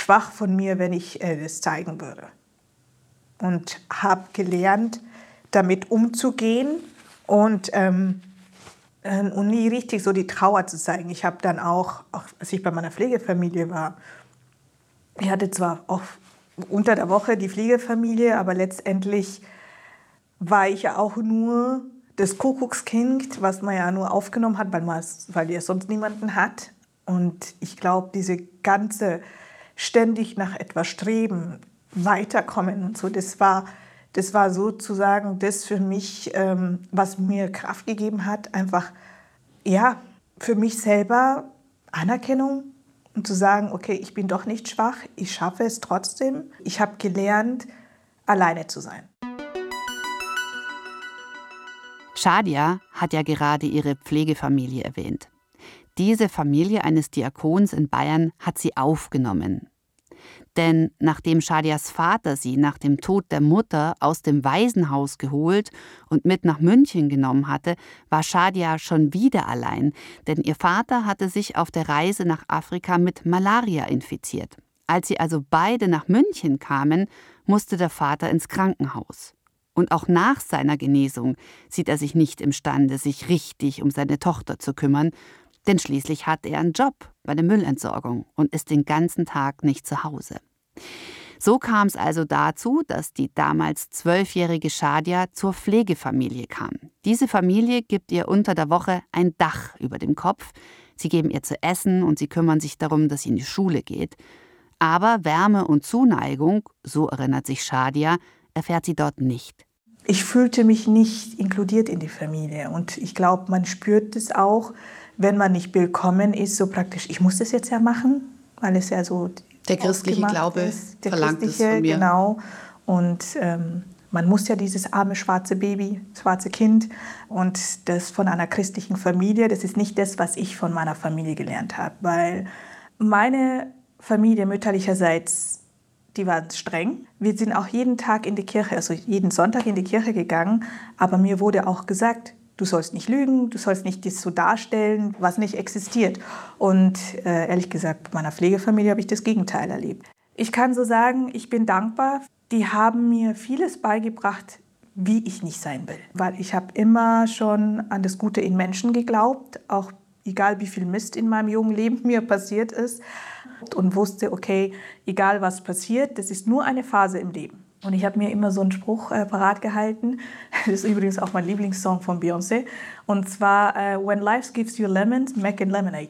schwach von mir, wenn ich das zeigen würde. Und habe gelernt, damit umzugehen und nie richtig so die Trauer zu zeigen. Ich habe dann auch als ich bei meiner Pflegefamilie war, ich hatte zwar auch unter der Woche die Pflegefamilie, aber letztendlich war ich ja auch nur das Kuckuckskind, was man ja nur aufgenommen hat, weil ja sonst niemanden hat. Und ich glaube, diese ganze ständig nach etwas streben, weiterkommen und so, das war sozusagen das für mich, was mir Kraft gegeben hat, einfach ja, für mich selber Anerkennung und zu sagen, okay, ich bin doch nicht schwach, ich schaffe es trotzdem. Ich habe gelernt, alleine zu sein. Shadia hat ja gerade ihre Pflegefamilie erwähnt. Diese Familie eines Diakons in Bayern hat sie aufgenommen. Denn nachdem Shadias Vater sie nach dem Tod der Mutter aus dem Waisenhaus geholt und mit nach München genommen hatte, war Shadia schon wieder allein, denn ihr Vater hatte sich auf der Reise nach Afrika mit Malaria infiziert. Als sie also beide nach München kamen, musste der Vater ins Krankenhaus. Und auch nach seiner Genesung sieht er sich nicht imstande, sich richtig um seine Tochter zu kümmern, denn schließlich hat er einen Job bei der Müllentsorgung und ist den ganzen Tag nicht zu Hause. So kam es also dazu, dass die damals 12-jährige Shadia zur Pflegefamilie kam. Diese Familie gibt ihr unter der Woche ein Dach über dem Kopf. Sie geben ihr zu essen und sie kümmern sich darum, dass sie in die Schule geht. Aber Wärme und Zuneigung, so erinnert sich Shadia, erfährt sie dort nicht. Ich fühlte mich nicht inkludiert in die Familie und ich glaube, man spürt es auch, wenn man nicht willkommen ist, so praktisch, ich muss das jetzt ja machen, weil es ja so der christliche Glaube ist, verlangt es von mir. Genau. Und man muss ja dieses arme schwarze Baby, schwarze Kind und das von einer christlichen Familie, das ist nicht das, was ich von meiner Familie gelernt habe, weil meine Familie mütterlicherseits, die war streng. Wir sind auch jeden Tag in die Kirche, also jeden Sonntag in die Kirche gegangen, aber mir wurde auch gesagt, du sollst nicht lügen, du sollst nicht das so darstellen, was nicht existiert. Und ehrlich gesagt, bei meiner Pflegefamilie habe ich das Gegenteil erlebt. Ich kann so sagen, ich bin dankbar. Die haben mir vieles beigebracht, wie ich nicht sein will. Weil ich habe immer schon an das Gute in Menschen geglaubt, auch egal wie viel Mist in meinem jungen Leben mir passiert ist. Und wusste, okay, egal was passiert, das ist nur eine Phase im Leben. Und ich habe mir immer so einen Spruch parat gehalten. Das ist übrigens auch mein Lieblingssong von Beyoncé. Und zwar, when life gives you lemons, make it lemonade.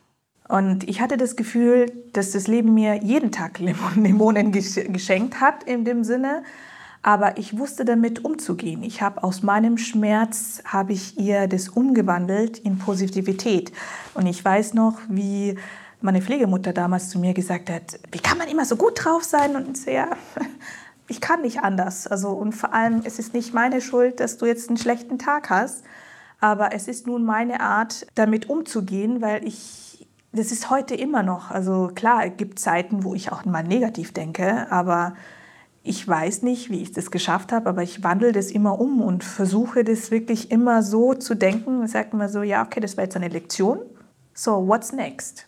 Und ich hatte das Gefühl, dass das Leben mir jeden Tag Limonen geschenkt hat, in dem Sinne. Aber ich wusste damit umzugehen. Ich habe aus meinem Schmerz, habe ich ihr das umgewandelt in Positivität. Und ich weiß noch, wie meine Pflegemutter damals zu mir gesagt hat, wie kann man immer so gut drauf sein? Und ich so, ja, ich kann nicht anders. Also, und vor allem, es ist nicht meine Schuld, dass du jetzt einen schlechten Tag hast. Aber es ist nun meine Art, damit umzugehen, weil das ist heute immer noch. Also klar, es gibt Zeiten, wo ich auch mal negativ denke, aber ich weiß nicht, wie ich das geschafft habe, aber ich wandle das immer um und versuche das wirklich immer so zu denken und sage immer so, ja, okay, das war jetzt eine Lektion. So, what's next?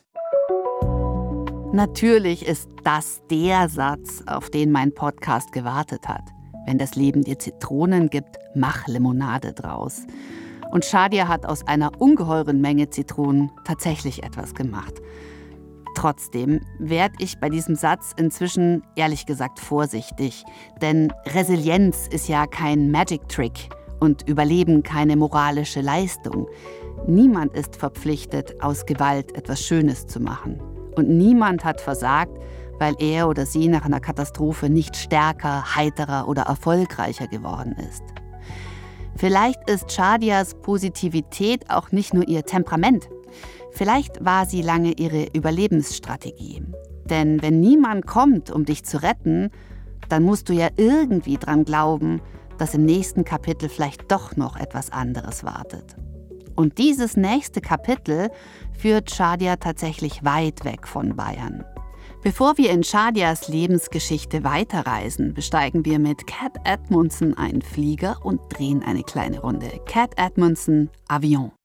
Natürlich ist das der Satz, auf den mein Podcast gewartet hat. Wenn das Leben dir Zitronen gibt, mach Limonade draus. Und Shadia hat aus einer ungeheuren Menge Zitronen tatsächlich etwas gemacht. Trotzdem werde ich bei diesem Satz inzwischen ehrlich gesagt vorsichtig. Denn Resilienz ist ja kein Magic-Trick und Überleben keine moralische Leistung. Niemand ist verpflichtet, aus Gewalt etwas Schönes zu machen. Und niemand hat versagt, weil er oder sie nach einer Katastrophe nicht stärker, heiterer oder erfolgreicher geworden ist. Vielleicht ist Shadias Positivität auch nicht nur ihr Temperament. Vielleicht war sie lange ihre Überlebensstrategie. Denn wenn niemand kommt, um dich zu retten, dann musst du ja irgendwie dran glauben, dass im nächsten Kapitel vielleicht doch noch etwas anderes wartet. Und dieses nächste Kapitel führt Shadia tatsächlich weit weg von Bayern. Bevor wir in Shadias Lebensgeschichte weiterreisen, besteigen wir mit Cat Edmondson einen Flieger und drehen eine kleine Runde. Cat Edmondson, Avion.